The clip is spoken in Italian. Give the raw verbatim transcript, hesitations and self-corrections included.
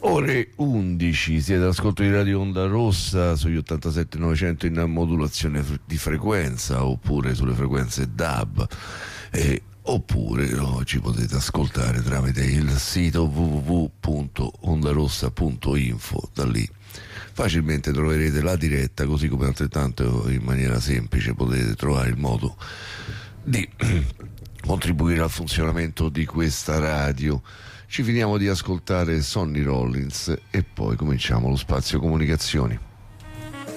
Ore undici, siete all'ascolto di Radio Onda Rossa sugli ottantasette novecento in modulazione fre- di frequenza, oppure sulle frequenze D A B, eh, oppure no, ci potete ascoltare tramite il sito w w w punto ondarossa punto info. Da lì facilmente troverete la diretta, così come altrettanto in maniera semplice potete trovare il modo di contribuire al funzionamento di questa radio. Ci finiamo di ascoltare Sonny Rollins e poi cominciamo lo spazio comunicazioni.